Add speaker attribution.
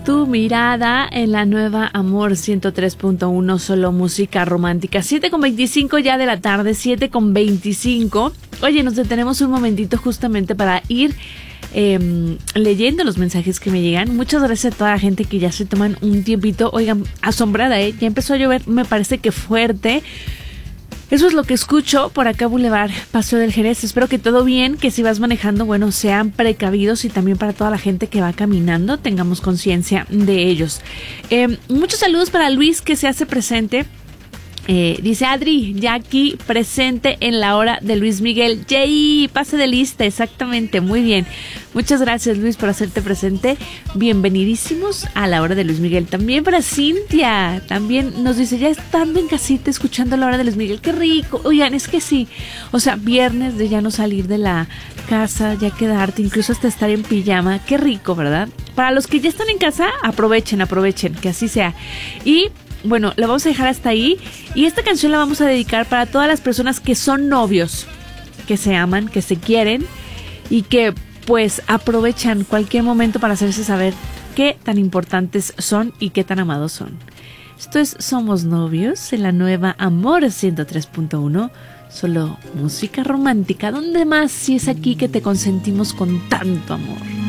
Speaker 1: Tu mirada en la nueva Amor 103.1, solo música romántica. 7:25 ya de la tarde, 7:25. Oye, nos detenemos un momentito justamente para ir leyendo los mensajes que me llegan. Muchas gracias a toda la gente que ya se toman un tiempito. Oigan, asombrada, ya empezó a llover, me parece que fuerte. Eso es lo que escucho por acá, Boulevard Paseo del Jerez. Espero que todo bien, que si vas manejando, bueno, sean precavidos, y también para toda la gente que va caminando, tengamos conciencia de ellos. Muchos saludos para Luis, que se hace presente. Dice Adri, ya aquí presente en la hora de Luis Miguel. ¡Yay! Pase de lista, exactamente, muy bien. Muchas gracias, Luis, por hacerte presente. Bienvenidísimos a la hora de Luis Miguel. También para Cintia, también nos dice, ya estando en casita escuchando la hora de Luis Miguel. ¡Qué rico! Oigan, es que sí, o sea, viernes de ya no salir de la casa, ya quedarte, incluso hasta estar en pijama. ¡Qué rico!, ¿verdad? Para los que ya están en casa, aprovechen, que así sea. Y bueno, la vamos a dejar hasta ahí, y esta canción la vamos a dedicar para todas las personas que son novios, que se aman, que se quieren y que pues aprovechan cualquier momento para hacerse saber qué tan importantes son y qué tan amados son. Esto es Somos Novios en la nueva Amor 103.1, solo música romántica. ¿Dónde más si es aquí que te consentimos con tanto amor?